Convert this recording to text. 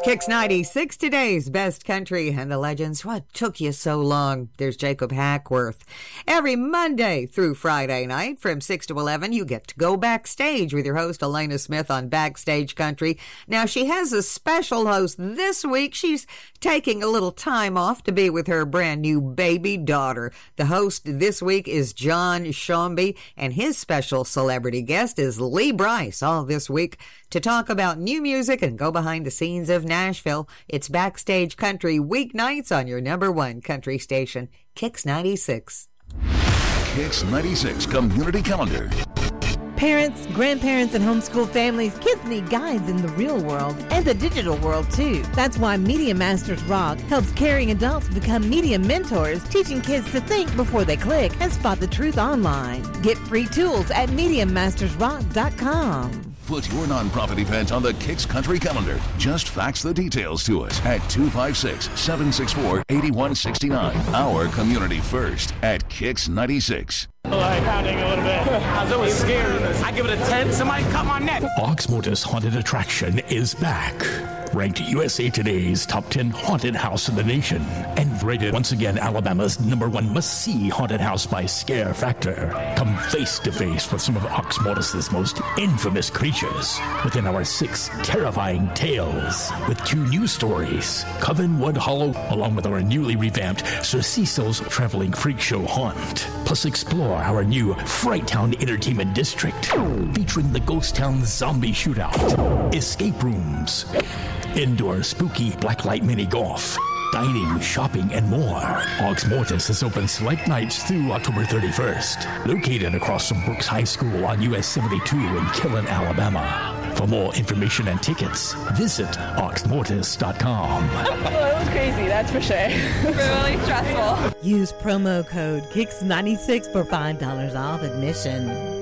Kicks 96, today's best country and the legends. What took you so long? There's Jacob Hackworth. Every Monday through Friday night from 6 to 11, you get to go backstage with your host, Elena Smith, on Backstage Country. Now, she has a special host this week. She's taking a little time off to be with her brand new baby daughter. The host this week is John Shambi, and his special celebrity guest is Lee Brice, all this week to talk about new music and go behind the scenes of Nashville. It's Backstage Country weeknights on your number one country station, Kicks 96. Kicks 96 Community Calendar. Parents, grandparents, and homeschool families, kids need guides in the real world and the digital world too. That's why Media Masters Rock helps caring adults become media mentors, teaching kids to think before they click and spot the truth online. Get free tools at MediaMastersRock.com. Put your nonprofit event on the Kicks Country Calendar. Just fax the details to us at 256-764-8169. Our community first at Kicks 96. Like pounding a little bit. I was always scared. I give it a 10. Somebody cut my neck. Ox Mortis Haunted Attraction is back. Ranked USA Today's top 10 haunted house in the nation. And rated once again Alabama's #1 must-see haunted house by scare factor. Come face to face with some of Ox Mortis's most infamous creatures within our 6 terrifying tales. With 2 new stories, Coven Wood Hollow, along with our newly revamped Sir Cecil's Traveling Freak Show Haunt. Plus explore our new Fright Town Entertainment District, featuring the Ghost Town Zombie Shootout, escape rooms, indoor spooky blacklight mini golf, dining, shopping, and more. Ox Mortis is open select nights through October 31st. Located across from Brooks High School on US 72 in Killen, Alabama. For more information and tickets, visit oxmortis.com. Well, it was crazy, that's for sure. Really stressful. Use promo code KICKS96 for $5 off admission.